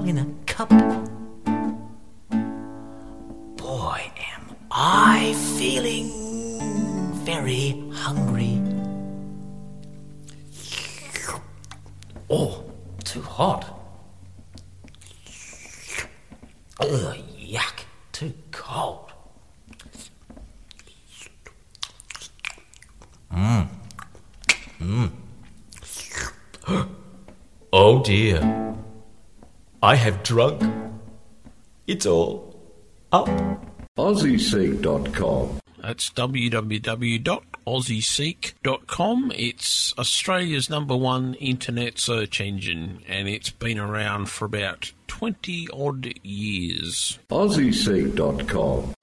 alcohol in a cup. Boy, am I feeling very hungry. Oh, too hot. Ugh, yuck, too cold. Oh dear, I have drunk. It's all up. AussieSeek.com. That's www.aussieseek.com. It's Australia's #1 internet search engine, and it's been around for about 20 odd years. AussieSeek.com.